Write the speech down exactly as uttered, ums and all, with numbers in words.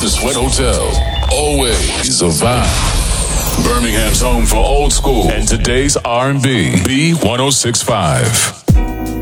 The Sweat Hotel, always a vibe. Birmingham's home for old school and today's R and B. B ten sixty-five.